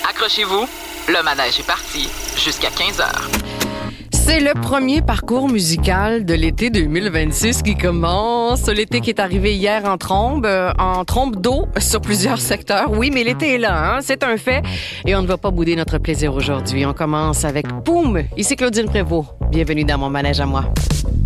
Accrochez-vous, le manège est parti jusqu'à 15h. C'est le premier parcours musical de l'été 2026 qui commence. L'été qui est arrivé hier en trombe d'eau sur plusieurs secteurs. Oui, mais l'été est là, hein? C'est un fait. Et on ne va pas bouder notre plaisir aujourd'hui. On commence avec Poum. Ici Claudine Prévost. Bienvenue dans mon manège à moi.